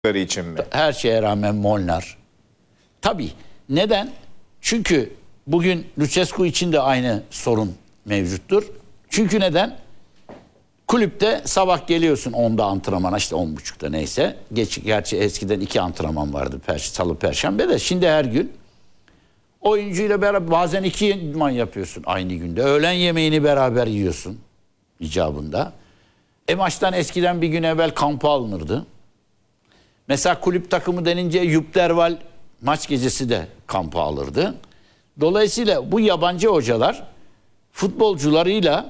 için mi? Her şeye rağmen Molnar. Tabii. Neden? Çünkü bugün Lucescu için de aynı sorun mevcuttur. Çünkü neden? Kulüpte sabah geliyorsun 10'da antrenmana, işte 10.30'da neyse. Gerçi eskiden 2 antrenman vardı. Salı, Perşembe de. Şimdi her gün oyuncuyla beraber bazen 2 idman yapıyorsun aynı günde. Öğlen yemeğini beraber yiyorsun icabında. Maçtan eskiden bir gün evvel kampa alınırdı. Mesela kulüp takımı denince Yup Derval maç gecesi de kampa alırdı. Dolayısıyla bu yabancı hocalar futbolcularıyla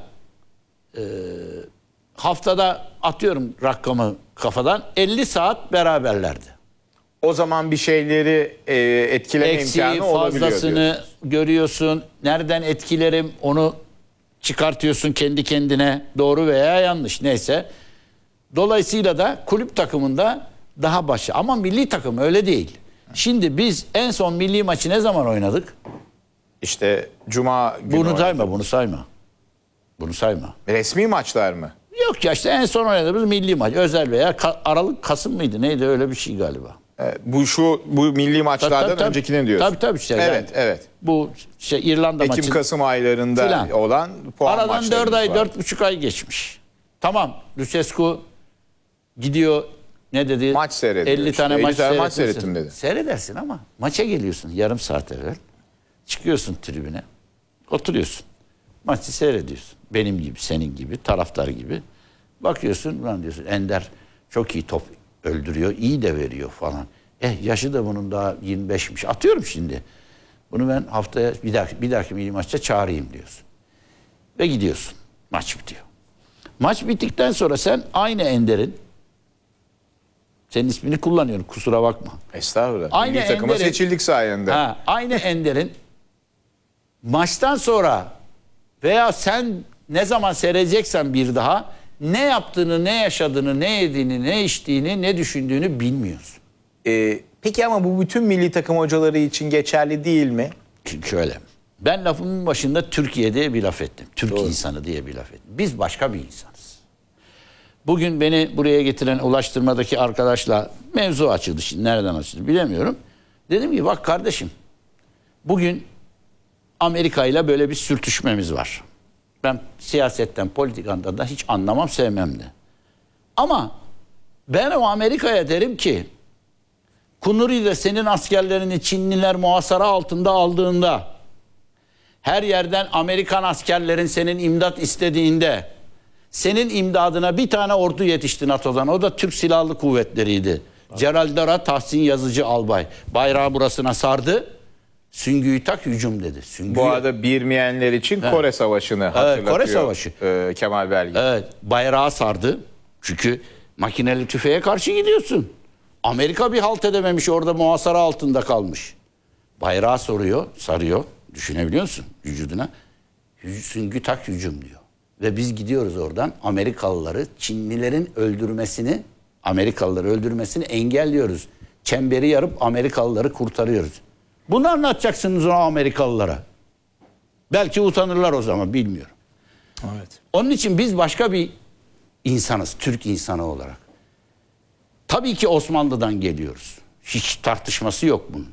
haftada, atıyorum rakamı kafadan, 50 saat beraberlerdi. O zaman bir şeyleri etkileme Eksiği, imkanı olabiliyor fazlasını diyorsunuz. görüyorsun. Nereden etkilerim onu çıkartıyorsun kendi kendine. Doğru veya yanlış neyse. Dolayısıyla da kulüp takımında daha başı. Ama milli takım öyle değil. Şimdi biz en son milli maçı ne zaman oynadık? İşte Cuma günü Bunu sayma, oynadınız. bunu sayma. Bunu sayma. Resmi maçlar mı? Yok ya, işte en son oynadığımız milli maç. Özel veya Aralık, Kasım mıydı? Neydi, öyle bir şey galiba. Bu milli maçlardan Tabii. öncekini diyorsun. Tabii işte. Evet, Yani evet. Bu İrlanda maçı. Ekim-Kasım aylarında Filan. olan puan Aradan maçlarımız 4 ay, var. 4,5 ay geçmiş. Tamam, Lucescu gidiyor, ne dedi? Maç seyrediyor. 50 tane İşte, maç 50 tane maç seyretmişsin. seyrettim dedi. Seyredersin ama maça geliyorsun yarım saat evvel. Çıkıyorsun tribüne. Oturuyorsun. Maçı seyrediyorsun. Benim gibi, senin gibi, taraftar gibi. Bakıyorsun, lan diyorsun, Ender çok iyi top öldürüyor, iyi de veriyor falan. Yaşı da bunun daha 25'miş. Atıyorum şimdi. Bunu ben haftaya bir dahaki milli maçta çağırayım diyorsun. Ve gidiyorsun. Maç bitiyor. Maç bittikten sonra sen aynı Ender'in, senin ismini kullanıyorum kusura bakma. Estağfurullah. Aynı Milli takıma Ender'in- seçildik sayende. Aynı Ender'in maçtan sonra veya sen ne zaman seyredeceksen bir daha ne yaptığını, ne yaşadığını, ne yediğini, ne içtiğini, ne düşündüğünü bilmiyorsun. Peki ama bu bütün milli takım hocaları için geçerli değil mi? Çünkü şöyle, ben lafımın başında Türkiye diye bir laf ettim. Türk insanı diye bir laf ettim. Biz başka bir insanız. Bugün beni buraya getiren ulaştırmadaki arkadaşla mevzu açıldı. Şimdi nereden açıldı bilemiyorum. Dedim ki bak kardeşim, bugün Amerika ile böyle bir sürtüşmemiz var. Ben siyasetten, politikandan da hiç anlamam, sevmem de. Ama ben o Amerika'ya derim ki, Kunuri'de senin askerlerini Çinliler muhasara altında aldığında, her yerden Amerikan askerlerin senin imdat istediğinde, senin imdadına bir tane ordu yetişti NATO'dan. O da Türk Silahlı Kuvvetleri'ydi. Gerald Dara, Tahsin Yazıcı albay. Bayrağı burasına sardı. Süngüyü tak, hücum dedi. Bu arada bilmeyenler için Kore Savaşı'nı hatırlatıyor. Kore Savaşı. Kemal Belgin. Evet, bayrağı sardı. Çünkü makineli tüfeğe karşı gidiyorsun. Amerika bir halt edememiş, orada muhasara altında kalmış. Bayrağı sarıyor. Düşünebiliyor musun vücuduna? Süngü tak, hücum diyor. Ve biz gidiyoruz oradan Amerikalıları, Çinlilerin Amerikalıları öldürmesini engelliyoruz. Çemberi yarıp Amerikalıları kurtarıyoruz. Bunu anlatacaksınız o Amerikalılara. Belki utanırlar o zaman, bilmiyorum. Evet. Onun için biz başka bir insanız, Türk insanı olarak. Tabii ki Osmanlı'dan geliyoruz. Hiç tartışması yok bunun.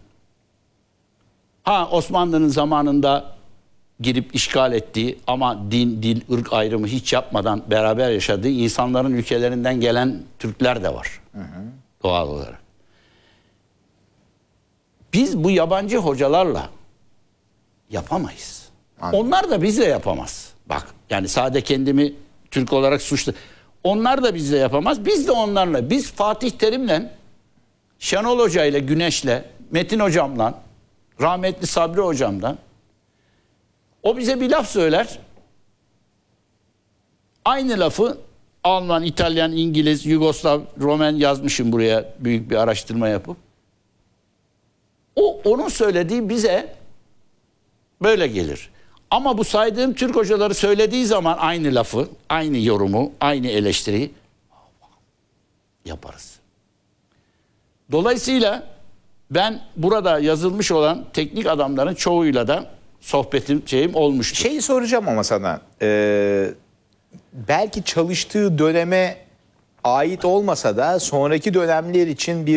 Osmanlı'nın zamanında girip işgal ettiği ama din, dil, ırk ayrımı hiç yapmadan beraber yaşadığı insanların ülkelerinden gelen Türkler de var. Doğal olarak. Biz bu yabancı hocalarla yapamayız. Anladım. Onlar da bizle yapamaz. Bak, yani sadece kendimi Türk olarak suçlu. Onlar da bizle yapamaz. Biz de onlarla. Biz Fatih Terim'le, Şenol Hoca ile, Güneş'le, Metin Hocam'la, rahmetli Sabri Hocam'dan, o bize bir laf söyler. Aynı lafı Alman, İtalyan, İngiliz, Yugoslav, Romen yazmışım buraya büyük bir araştırma yapıp. Onun söylediği bize böyle gelir. Ama bu saydığım Türk hocaları söylediği zaman aynı lafı, aynı yorumu, aynı eleştiriyi yaparız. Dolayısıyla ben burada yazılmış olan teknik adamların çoğuyla da sohbetim olmuştu. Şeyi soracağım ama sana. Belki çalıştığı döneme ait olmasa da sonraki dönemler için bir